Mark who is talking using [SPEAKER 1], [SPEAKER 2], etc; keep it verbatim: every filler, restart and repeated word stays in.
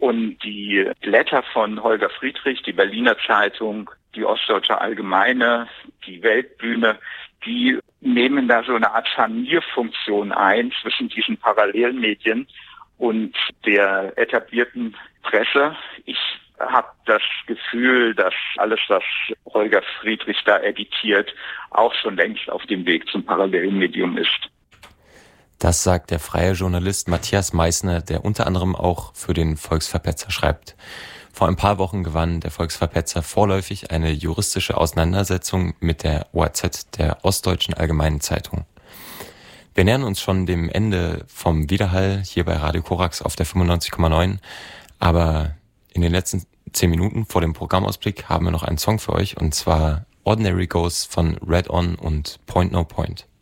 [SPEAKER 1] Und die Blätter von Holger Friedrich, die Berliner Zeitung, die Ostdeutsche Allgemeine, die Weltbühne, die nehmen da so eine Art Scharnierfunktion ein zwischen diesen Parallelmedien und der etablierten Presse. Ich habe das Gefühl, dass alles, was Holger Friedrich da editiert, auch schon längst auf dem Weg zum Parallelmedium ist.
[SPEAKER 2] Das sagt der freie Journalist Matthias Meissner, der unter anderem auch für den Volksverpetzer schreibt. Vor ein paar Wochen gewann der Volksverpetzer vorläufig eine juristische Auseinandersetzung mit der O A Z, der Ostdeutschen Allgemeinen Zeitung. Wir nähern uns schon dem Ende vom Widerhall hier bei Radio Korax auf der fünfundneunzig Komma neun, aber in den letzten zehn Minuten vor dem Programmausblick haben wir noch einen Song für euch, und zwar Ordinary Ghosts von Red On und Point No Point.